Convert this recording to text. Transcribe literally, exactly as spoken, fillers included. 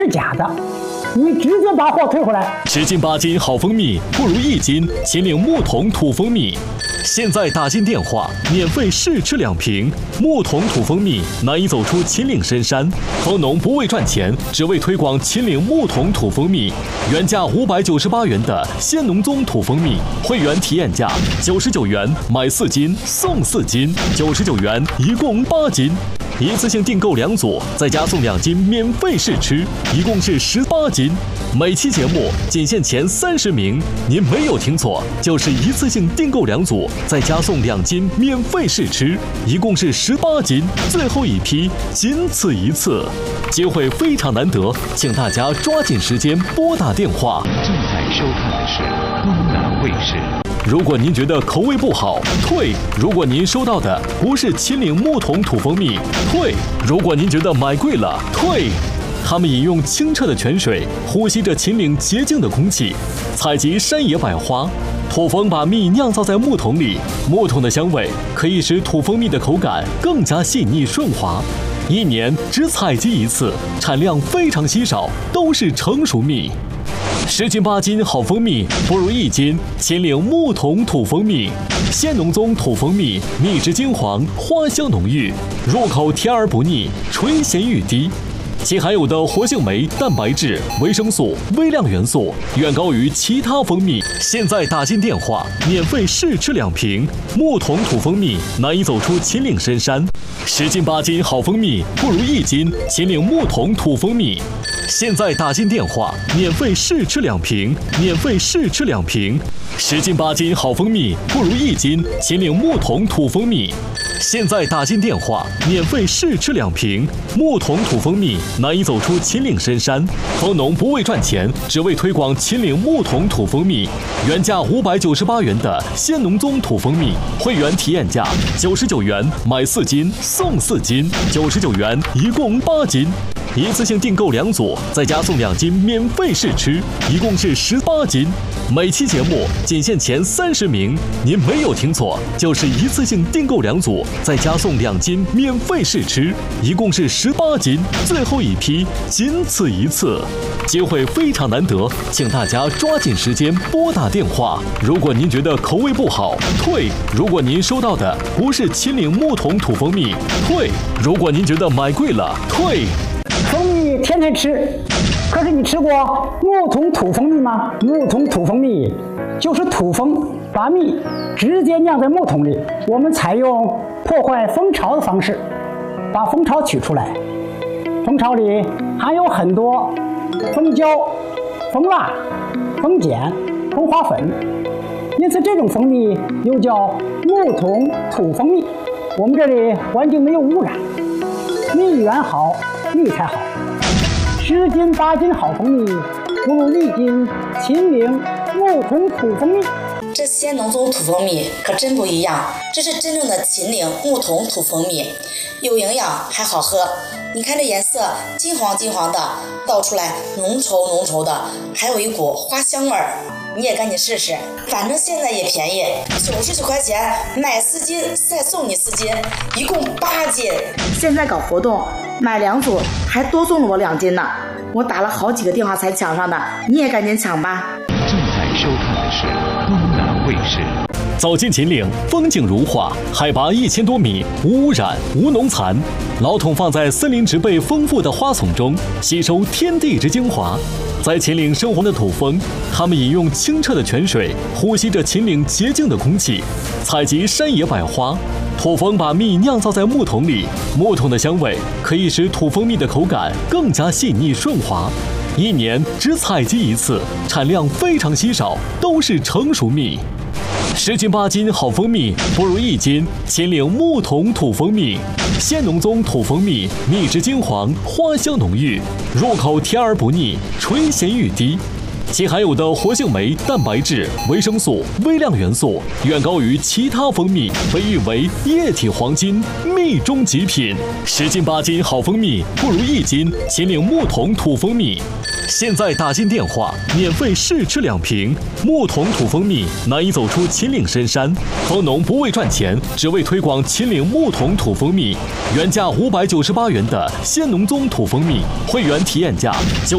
是假的，你直接把货退回来。 十斤八斤好蜂蜜不如一斤秦岭木桶土蜂蜜。现在打进电话，免费试吃两瓶木桶土蜂蜜，难以走出秦岭深山。蜂农不为赚钱，只为推广秦岭木桶土蜂蜜。原价五百九十八元的鲜农宗土蜂蜜，会员体验价九十九元，买四斤送四斤，九十九元一共八斤。一次性订购两组，再加送两斤免费试吃，一共是十八斤。每期节目仅限前三十名，您没有听错，就是一次性订购两组，再加送两斤免费试吃，一共是十八斤。最后一批，仅此一次，机会非常难得，请大家抓紧时间拨打电话。 正在收看的是东南卫视。 如果您觉得口味不好，退；如果您收到的不是秦岭木桶土蜂蜜，退；如果您觉得买贵了，退。他们饮用清澈的泉水，呼吸着秦岭洁净的空气，采集山野百花。土蜂把蜜酿造在木桶里，木桶的香味可以使土蜂蜜的口感更加细腻顺滑。一年只采集一次，产量非常稀少，都是成熟蜜。十斤八斤好蜂蜜不如一斤秦岭木桶土蜂蜜。鲜农宗土蜂蜜，蜜质金黄，花香浓郁，入口甜而不腻，醇咸欲滴。其含有的活性酶、蛋白质、维生素、微量元素远高于其他蜂蜜。现在打进电话，免费试吃两瓶木桶土蜂蜜，难以走出秦岭深山。十斤八斤好蜂蜜不如一斤秦岭木桶土蜂蜜。现在打进电话，免费试吃两瓶，免费试吃两瓶。十斤八斤好蜂蜜不如一斤秦岭木桶土蜂蜜。现在打进电话，免费试吃两瓶木桶土蜂蜜，难以走出秦岭深山。蜂农不为赚钱，只为推广秦岭木桶土蜂蜜。原价五百九十八元的鲜农宗土蜂蜜，会员体验价九十九元，买四斤送四斤，九十九元一共八斤。一次性订购两组，再加送两斤免费试吃，一共是十八斤。每期节目仅限前三十名，您没有听错，就是一次性订购两组，再加送两斤免费试吃，一共是十八斤。最后一批，仅此一次，机会非常难得，请大家抓紧时间拨打电话。如果您觉得口味不好，退；如果您收到的不是秦岭木桶土蜂蜜，退；如果您觉得买贵了，退。 蜂蜜天天吃，可是你吃过木桶土蜂蜜吗？木桶土蜂蜜就是土蜂把蜜直接酿在木桶里，我们采用破坏蜂巢的方式，把蜂巢取出来。蜂巢里含有很多蜂胶、蜂蜡、蜂碱、蜂花粉，因此这种蜂蜜又叫木桶土蜂蜜。我们这里环境没有污染，蜜源好，蜜才好。十斤八斤好蜂蜜不如一斤秦岭木桶土蜂蜜。 这鲜农宗土蜂蜜可真不一样，这是真正的秦岭木桶土蜂蜜，有营养还好喝。你看这颜色金黄金黄的，倒出来浓稠浓稠的，还有一股花香味儿。你也赶紧试试，反正现在也便宜，九十九块钱买四斤再送你四斤，一共八斤。 现在搞活动，买两组还多送了我两斤呢，我打了好几个电话才抢上的，你也赶紧抢吧。 正在收看的是东南卫视。 走进秦岭，风景如画，海拔一千多米，无污染，无农残。老桶放在森林植被丰富的花丛中，吸收天地之精华。在秦岭生活的土蜂，它们饮用清澈的泉水，呼吸着秦岭洁净的空气，采集山野百花。土蜂把蜜酿造在木桶里，木桶的香味可以使土蜂蜜的口感更加细腻顺滑。一年只采集一次，产量非常稀少，都是成熟蜜。十斤八斤好蜂蜜不如一斤秦岭木桶土蜂蜜。鲜农宗土蜂蜜，蜜质金黄，花香浓郁，入口甜而不腻，醇咸欲滴。其含有的活性酶、蛋白质、维生素、微量元素远高于其他蜂蜜，被誉为液体黄金，蜜中极品。十斤八斤好蜂蜜不如一斤秦岭木桶土蜂蜜。现在打进电话，免费试吃两瓶木桶土蜂蜜，难以走出秦岭深山。蜂农不为赚钱，只为推广秦岭木桶土蜂蜜。原价五百九十八元的鲜农宗土蜂蜜，会员体验价九。